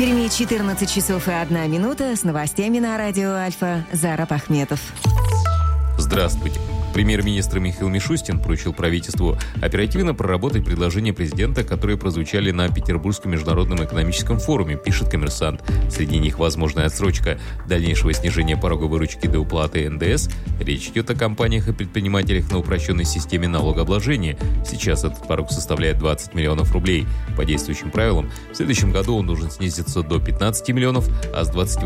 Перми 14 часов и 1 минута. С новостями на радио Альфа Зараб Ахметов. Здравствуйте. Премьер-министр Михаил Мишустин поручил правительству оперативно проработать предложения президента, которые прозвучали на Петербургском международном экономическом форуме, пишет «Коммерсант». Среди них возможная отсрочка дальнейшего снижения порога выручки до уплаты НДС. Речь идет о компаниях и предпринимателях на упрощенной системе налогообложения. Сейчас этот порог составляет 20 миллионов рублей. По действующим правилам, в следующем году он должен снизиться до 15 миллионов, а с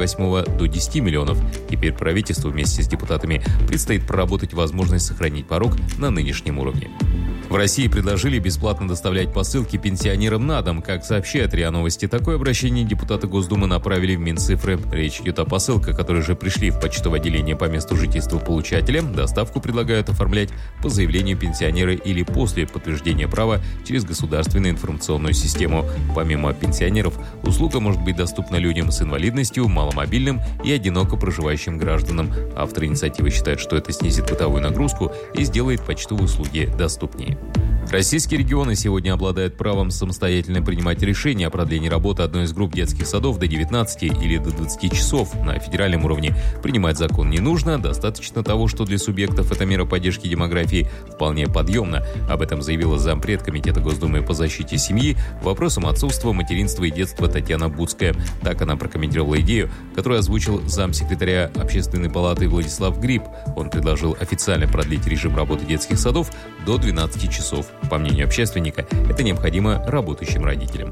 28 до 10 миллионов. Теперь правительству вместе с депутатами предстоит проработать возможность сохранить порог на нынешнем уровне. В России предложили бесплатно доставлять посылки пенсионерам на дом. Как сообщает РИА Новости, такое обращение депутаты Госдумы направили в Минцифры. Речь идет о посылках, которые уже пришли в почтовое отделение по месту жительства получателя. Доставку предлагают оформлять по заявлению пенсионера или после подтверждения права через государственную информационную систему. Помимо пенсионеров, услуга может быть доступна людям с инвалидностью, маломобильным и одиноко проживающим гражданам. Авторы инициативы считают, что это снизит бытовую нагрузку и сделает почтовые услуги доступнее. Российские регионы сегодня обладают правом самостоятельно принимать решения о продлении работы одной из групп детских садов до 19 или до 20 часов. На федеральном уровне принимать закон не нужно. Достаточно того, что для субъектов эта мера поддержки демографии вполне подъемна. Об этом заявила зампред Комитета Госдумы по защите семьи вопросам отцовства, материнства и детства Татьяна Буцкая. Так она прокомментировала идею, которую озвучил замсекретаря Общественной палаты Владислав Гриб. Он предложил официально продлить режим работы детских садов до 12 часов. По мнению общественника, это необходимо работающим родителям.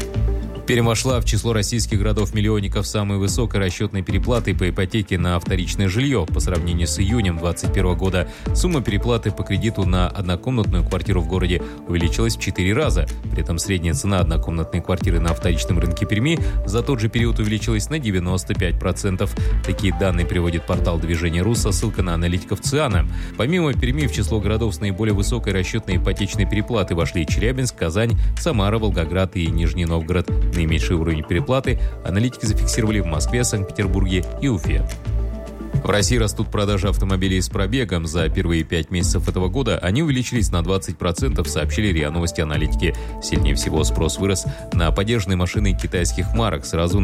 Пермь вошла в число российских городов-миллионников с самой высокой расчетной переплатой по ипотеке на вторичное жилье. По сравнению с июнем 2021 года сумма переплаты по кредиту на однокомнатную квартиру в городе увеличилась в 4 раза. При этом средняя цена однокомнатной квартиры на вторичном рынке Перми за тот же период увеличилась на 95%. Такие данные приводит портал «Движение.ру» со ссылкой на аналитиков ЦИАНа. Помимо Перми в число городов с наиболее высокой расчетной ипотечной переплатой вошли Челябинск, Казань, Самара, Волгоград и Нижний Новгород. Наименьший уровень переплаты аналитики зафиксировали в Москве, Санкт-Петербурге и Уфе. В России растут продажи автомобилей с пробегом. За первые 5 месяцев этого года они увеличились на 20%, сообщили РИА Новости аналитики. Сильнее всего спрос вырос на подержанные машины китайских марок, сразу на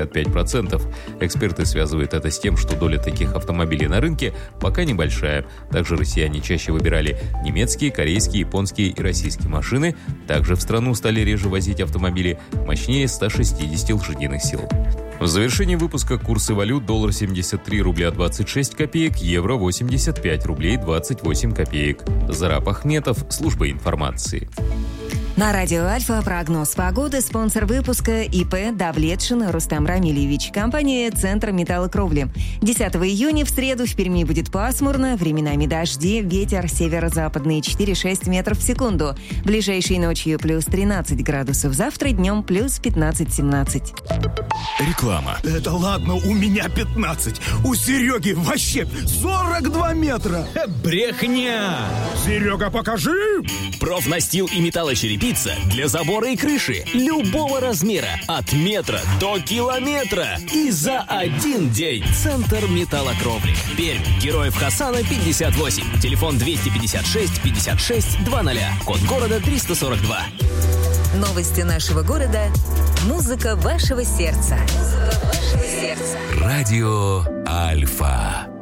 55%. Эксперты связывают это с тем, что доля таких автомобилей на рынке пока небольшая. Также россияне чаще выбирали немецкие, корейские, японские и российские машины. Также в страну стали реже возить автомобили мощнее 160 лошадиных сил. В завершении выпуска курсы валют: доллар 73 рубля 26 копеек, евро 85 рублей 28 копеек. Зараб Ахметов, служба информации. На радио Альфа прогноз погоды. Спонсор выпуска ИП Давлетшин Рустам Рамильевич. Компания «Центр металлокровли». 10 июня в среду в Перми будет пасмурно, временами дожди, ветер северо-западный 4-6 метров в секунду. Ближайшей ночью плюс 13 градусов, завтра днем плюс 15-17. Реклама. Это ладно, у меня 15. У Сереги вообще 42 метра. Брехня! Серега, покажи! Профнастил и металлочерепица для забора и крыши любого размера, от метра до километра. И за один день. Центр металлокровли. Пермь. Героев Хасана 58. Телефон 256 56 00. Код города 342. Новости нашего города. Музыка вашего сердца. Радио Альфа.